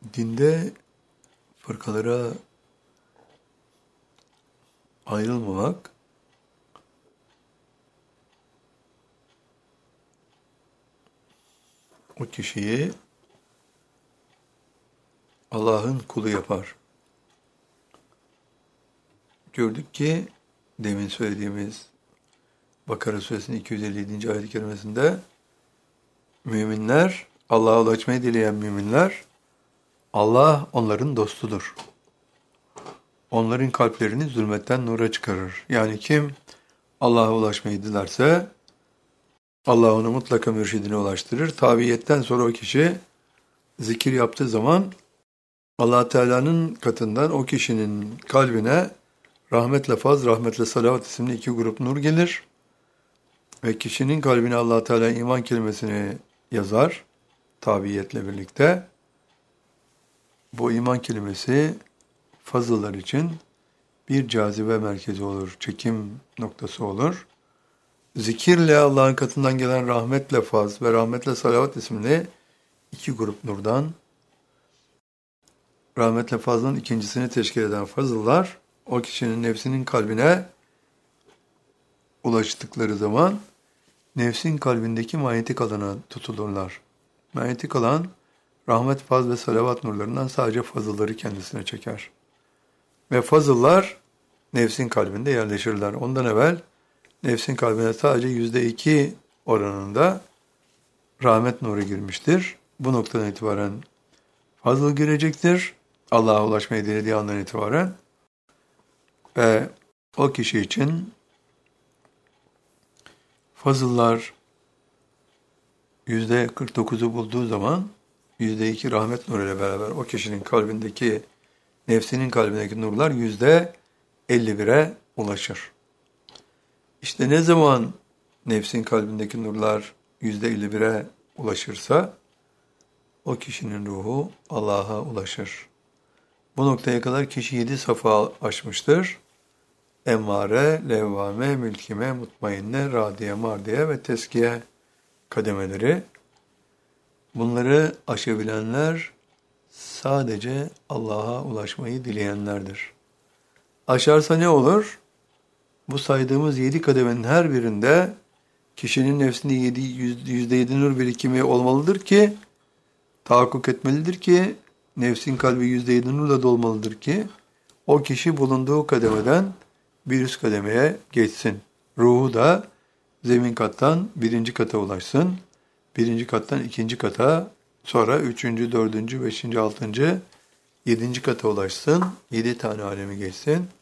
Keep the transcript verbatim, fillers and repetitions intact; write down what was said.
Dinde fırkalara ayrılmamak, o kişiyi Allah'ın kulu yapar. Gördük ki demin söylediğimiz Bakara Suresinin iki yüz elli yedinci ayet-i kerimesinde müminler, Allah'a ulaşmayı dileyen müminler, Allah onların dostudur. Onların kalplerini zulmetten nura çıkarır. Yani kim Allah'a ulaşmayı dilerse Allah onu mutlaka mürşidine ulaştırır. Tabiiyetten sonra o kişi zikir yaptığı zaman Allah Teala'nın katından o kişinin kalbine rahmetle faz, rahmetle salavat isimli iki grup nur gelir. Ve kişinin kalbine Allah Teala iman kelimesini yazar tabiiyetle birlikte. Bu iman kelimesi fazıllar için bir cazibe merkezi olur, çekim noktası olur. Zikirle Allah'ın katından gelen rahmetle faz ve rahmetle salavat isimli iki grup nurdan, rahmetle fazlın ikincisini teşkil eden fazıllar, o kişinin nefsinin kalbine ulaştıkları zaman nefsin kalbindeki manyetik alana tutulurlar. Manyetik alan, rahmet, faz ve salavat nurlarından sadece fazılları kendisine çeker. Ve fazıllar nefsin kalbinde yerleşirler. Ondan evvel nefsin kalbine sadece yüzde iki oranında rahmet nuru girmiştir. Bu noktadan itibaren fazıl girecektir. Allah'a ulaşmayı dilediği andan itibaren. Ve o kişi için fazıllar yüzde kırk dokuzu bulduğu zaman yüzde iki rahmet nuru ile beraber o kişinin kalbindeki, nefsinin kalbindeki nurlar yüzde elli bire ulaşır. İşte ne zaman nefsin kalbindeki nurlar yüzde elli bire ulaşırsa o kişinin ruhu Allah'a ulaşır. Bu noktaya kadar kişi yedi safa aşmıştır. Emmare, levvame, mülkime, mutmainne, radiye, mardiye ve teskiye kademeleri. Bunları aşabilenler sadece Allah'a ulaşmayı dileyenlerdir. Aşarsa ne olur? Bu saydığımız yedi kademenin her birinde kişinin nefsinde yedi, yüzde yedi nur birikimi olmalıdır ki, tahakkuk etmelidir ki, nefsin kalbi yüzde yedi nurla dolmalıdır ki, o kişi bulunduğu kademeden bir üst kademeye geçsin. Ruhu da zemin kattan birinci kata ulaşsın. Birinci kattan ikinci kata, sonra üçüncü, dördüncü, beşinci, altıncı, yedinci kata ulaşsın. Yedi tane alemi geçsin.